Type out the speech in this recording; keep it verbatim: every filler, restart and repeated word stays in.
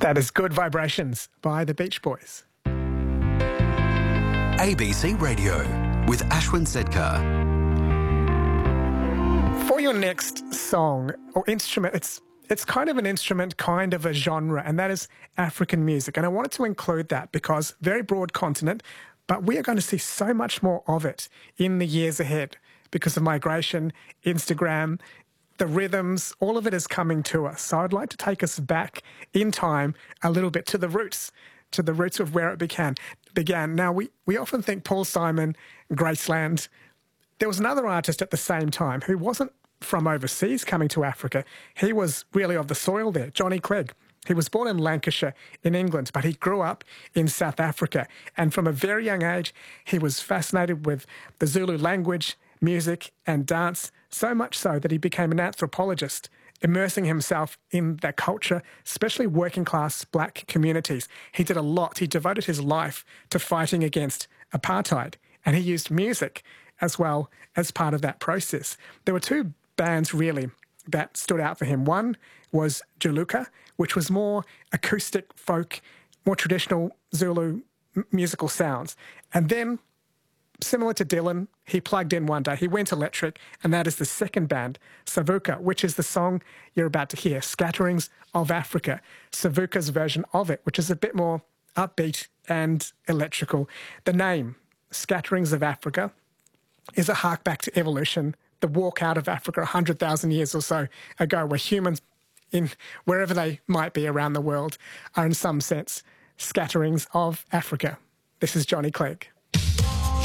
That is Good Vibrations by the Beach Boys. A B C Radio with Ashwin Sedkar. For your next song or instrument, it's it's kind of an instrument, kind of a genre, and that is African music. And I wanted to include that because very broad continent, but we are going to see so much more of it in the years ahead because of migration, Instagram, the rhythms, all of it is coming to us. So I'd like to take us back in time a little bit to the roots, to the roots of where it began. began. Now, we, we often think Paul Simon, Graceland. There was another artist at the same time who wasn't from overseas coming to Africa. He was really of the soil there, Johnny Clegg. He was born in Lancashire in England, but he grew up in South Africa. And from a very young age, he was fascinated with the Zulu language, music and dance, so much so that he became an anthropologist, immersing himself in that culture, especially working-class black communities. He did a lot. He devoted his life to fighting against apartheid, and he used music as well as part of that process. There were two bands, really, that stood out for him. One was Juluka, which was more acoustic, folk, more traditional Zulu m- musical sounds. And then, similar to Dylan, he plugged in one day. He went electric, and that is the second band, Savuka, which is the song you're about to hear, Scatterings of Africa. Savuka's version of it, which is a bit more upbeat and electrical. The name, Scatterings of Africa, is a hark back to evolution, the walk out of Africa one hundred thousand years or so ago, where humans, in wherever they might be around the world, are in some sense scatterings of Africa. This is Johnny Clegg.